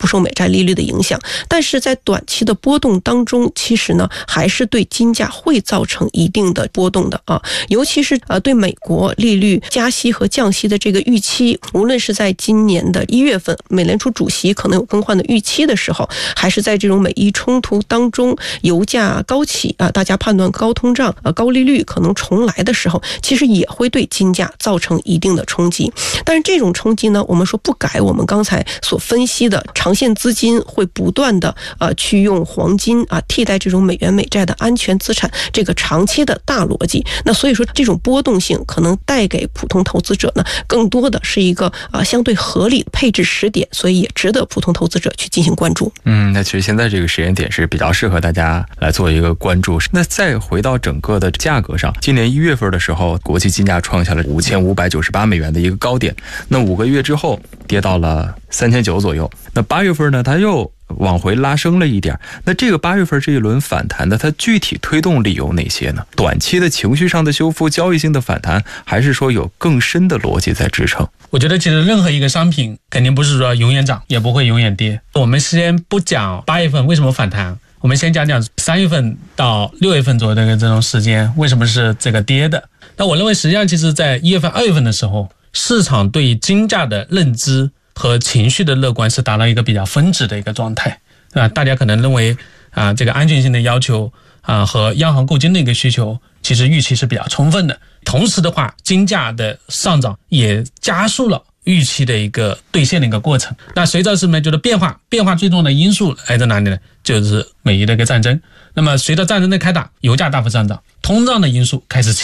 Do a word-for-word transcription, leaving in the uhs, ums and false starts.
不受美债利率的影响，但是在短期的波动当中，其实呢还是对金价会造成一定的波动的啊，尤其是呃对美国利率加息和降息的这个预期，无论是在今年的一月份美联储主席可能有更换的预期的时候，还是在这种美伊冲突当中，油价高企啊，大家判断高通胀、呃高利率可能重来的时候，其实也会对金价造成一定的冲击。但是这种冲击呢，我们说不改我们刚才所分析的长线资金会不断的呃去用黄金啊替代这种美元美债的安全资产这个长期的大逻辑。那所以说这种波动性可能带给普通投资者呢，更多的是一个啊、呃、相对合理的配置时点，所以也值得普通投资者去进行关注。 嗯，那其实现在这个时间点是比较适合大家来做一个关注。那再回到整个的价格上，今年一月份的时候，国际金价创下了五千五百九十八美元的一个高点，那五个月之后跌到了三千九左右。那八月份呢，它又往回拉升了一点。那这个八月份这一轮反弹的，它具体推动力有哪些呢？短期的情绪上的修复，交易性的反弹，还是说有更深的逻辑在支撑？ 我觉得其实任何一个商品肯定不是说永远涨，也不会永远跌。我们先不讲八月份为什么反弹，我们先讲讲三月份到六月份左右的这种时间为什么是这个跌的。那我认为实际上其实在一月份、二月份的时候，市场对金价的认知和情绪的乐观是达到一个比较峰值的一个状态啊，大家可能认为啊，这个安全性的要求啊和央行购金的一个需求，其实预期是比较充分的。同时的话，金价的上涨也加速了预期的一个兑现的一个过程。那随着什么就是变化，变化最重要的因素来自哪里呢？就是美伊的一个战争。那么随着战争的开打，油价大幅上涨，通胀的因素开始起